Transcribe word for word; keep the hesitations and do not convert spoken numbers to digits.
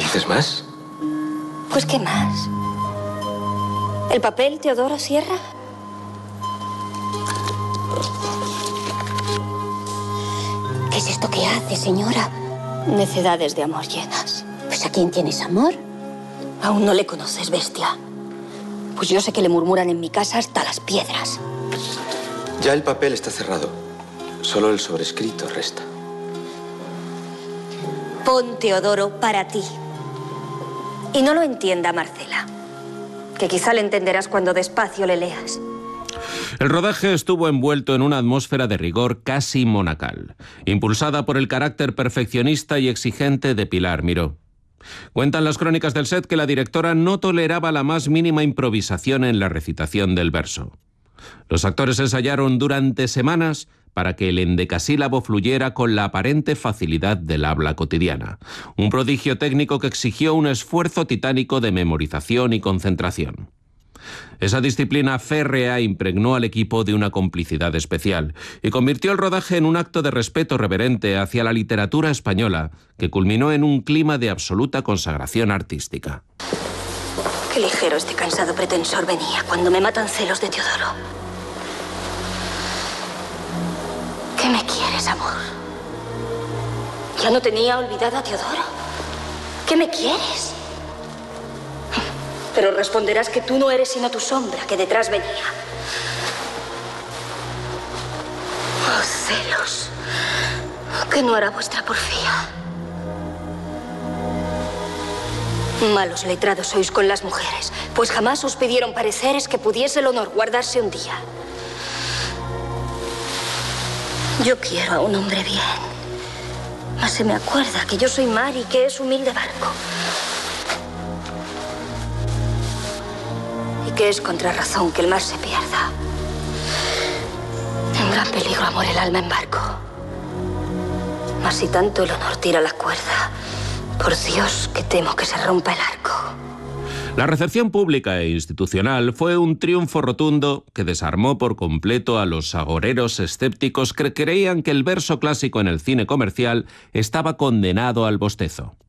¿Dices más? Pues, ¿qué más? ¿El papel, Teodoro Sierra? ¿Qué es esto que hace, señora? Necedades de amor llenas. Pues, ¿a quién tienes amor? Aún no le conoces, bestia. Pues yo sé que le murmuran en mi casa hasta las piedras. Ya el papel está cerrado. Solo el sobrescrito resta. Pon, Teodoro, para ti. Y no lo entienda, Marcela. Que quizá le entenderás cuando despacio le leas. El rodaje estuvo envuelto en una atmósfera de rigor casi monacal, impulsada por el carácter perfeccionista y exigente de Pilar Miró. Cuentan las crónicas del set que la directora no toleraba la más mínima improvisación en la recitación del verso. Los actores ensayaron durante semanas para que el endecasílabo fluyera con la aparente facilidad del habla cotidiana. Un prodigio técnico que exigió un esfuerzo titánico de memorización y concentración. Esa disciplina férrea impregnó al equipo de una complicidad especial y convirtió el rodaje en un acto de respeto reverente hacia la literatura española que culminó en un clima de absoluta consagración artística. Qué ligero este cansado pretensor venía cuando me matan celos de Teodoro. ¿Qué me quieres, amor? Ya no tenía olvidada a Teodoro. ¿Qué me quieres? Pero responderás que tú no eres sino tu sombra, que detrás venía. Oh, celos. ¿Qué no hará vuestra porfía? Malos letrados sois con las mujeres, pues jamás os pidieron pareceres que pudiese el honor guardarse un día. Yo quiero a un hombre bien, mas se me acuerda que yo soy mar y que es humilde barco. Y que es contra razón que el mar se pierda. En gran peligro, amor, el alma en barco. Mas si tanto el honor tira la cuerda, por Dios que temo que se rompa el arco. La recepción pública e institucional fue un triunfo rotundo que desarmó por completo a los agoreros escépticos que creían que el verso clásico en el cine comercial estaba condenado al bostezo.